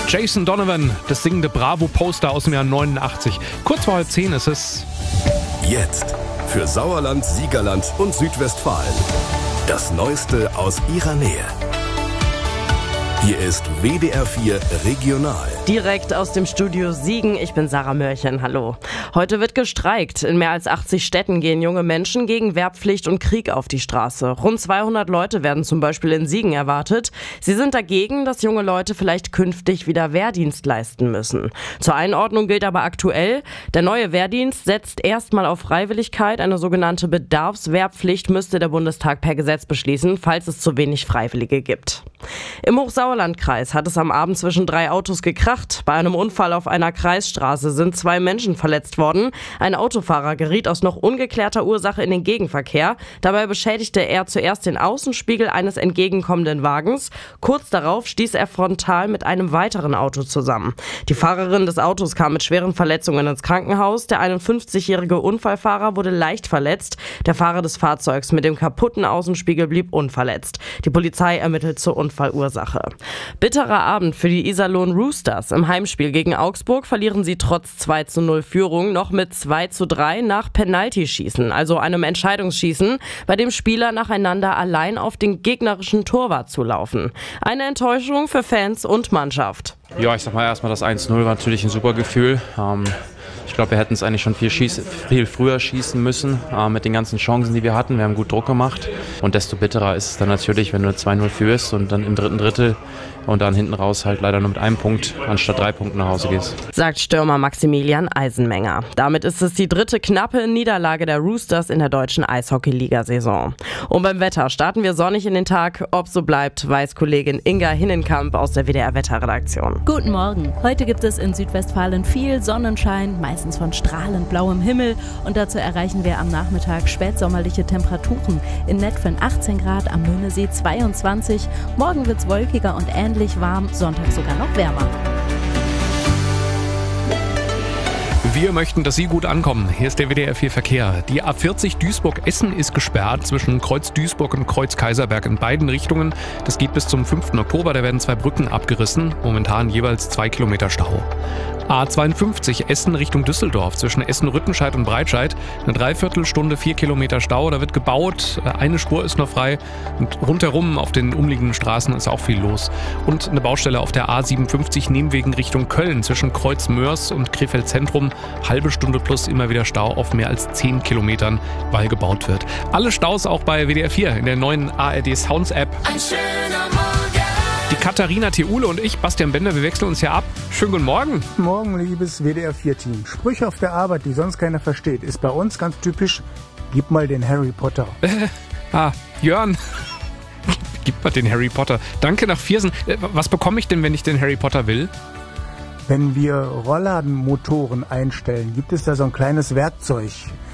Jason Donovan, das singende Bravo-Poster aus dem Jahr 89. Kurz vor 10 ist es. Jetzt für Sauerland, Siegerland und Südwestfalen. Das Neueste aus ihrer Nähe. Hier ist WDR 4 Regional. Direkt aus dem Studio Siegen, ich bin Sarah Mörchen, hallo. Heute wird gestreikt. In mehr als 80 Städten gehen junge Menschen gegen Wehrpflicht und Krieg auf die Straße. Rund 200 Leute werden zum Beispiel in Siegen erwartet. Sie sind dagegen, dass junge Leute vielleicht künftig wieder Wehrdienst leisten müssen. Zur Einordnung gilt aber aktuell, der neue Wehrdienst setzt erstmal auf Freiwilligkeit. Eine sogenannte Bedarfswehrpflicht müsste der Bundestag per Gesetz beschließen, falls es zu wenig Freiwillige gibt. Im Hochsauerlandkreis hat es am Abend zwischen 3 Autos gekracht. Bei einem Unfall auf einer Kreisstraße sind 2 Menschen verletzt worden. Ein Autofahrer geriet aus noch ungeklärter Ursache in den Gegenverkehr. Dabei beschädigte er zuerst den Außenspiegel eines entgegenkommenden Wagens. Kurz darauf stieß er frontal mit einem weiteren Auto zusammen. Die Fahrerin des Autos kam mit schweren Verletzungen ins Krankenhaus. Der 51-jährige Unfallfahrer wurde leicht verletzt. Der Fahrer des Fahrzeugs mit dem kaputten Außenspiegel blieb unverletzt. Die Polizei ermittelt zur Unfallursache. Bitterer Abend für die Iserlohn Roosters. Im Heimspiel gegen Augsburg verlieren sie trotz 2:0 Führung noch mit 2:3 nach Penaltyschießen, also einem Entscheidungsschießen, bei dem Spieler nacheinander allein auf den gegnerischen Torwart zulaufen. Eine Enttäuschung für Fans und Mannschaft. Ja, ich sag mal erstmal, das 1:0 war natürlich ein super Gefühl. Ich glaube, wir hätten es eigentlich schon viel früher schießen müssen mit den ganzen Chancen, die wir hatten. Wir haben gut Druck gemacht und desto bitterer ist es dann natürlich, wenn du 2:0 führst und dann im dritten Drittel und dann hinten raus halt leider nur mit einem Punkt anstatt 3 Punkten nach Hause gehst. Sagt Stürmer Maximilian Eisenmenger. Damit ist es die 3. knappe Niederlage der Roosters in der deutschen Eishockey-Liga-Saison. Und beim Wetter starten wir sonnig in den Tag. Ob so bleibt, weiß Kollegin Inga Hinnenkamp aus der WDR-Wetterredaktion. Guten Morgen. Heute gibt es in Südwestfalen viel Sonnenschein, meistens von strahlend blauem Himmel. Und dazu erreichen wir am Nachmittag spätsommerliche Temperaturen. In Netphen 18 Grad, am Möhnesee 22. Morgen wird es wolkiger und ähnlich warm, Sonntag sogar noch wärmer. Wir möchten, dass Sie gut ankommen. Hier ist der WDR 4 Verkehr. Die A40 Duisburg-Essen ist gesperrt zwischen Kreuz Duisburg und Kreuz Kaiserberg in beiden Richtungen. Das geht bis zum 5. Oktober. Da werden 2 Brücken abgerissen. Momentan jeweils 2 Kilometer Stau. A52 Essen Richtung Düsseldorf zwischen Essen-Rüttenscheid und Breitscheid. Eine Dreiviertelstunde, 4 Kilometer Stau. Da wird gebaut. Eine Spur ist noch frei. Und rundherum auf den umliegenden Straßen ist auch viel los. Und eine Baustelle auf der A57 Nehmwegen Richtung Köln zwischen Kreuz Mörs und Krefeld Zentrum. Halbe Stunde plus immer wieder Stau auf mehr als 10 Kilometern, weil gebaut wird. Alle Staus auch bei WDR 4 in der neuen ARD Sounds App. Ein schöner Morgen. Die Katharina Theule und ich, Bastian Bender, wir wechseln uns hier ab. Schönen guten Morgen. Morgen, liebes WDR 4-Team. Sprüche auf der Arbeit, die sonst keiner versteht, ist bei uns ganz typisch. Gib mal den Harry Potter. Jörn. Gib mal den Harry Potter. Danke nach Viersen. Was bekomme ich denn, wenn ich den Harry Potter will? Wenn wir Rollladenmotoren einstellen, gibt es da so ein kleines Werkzeug.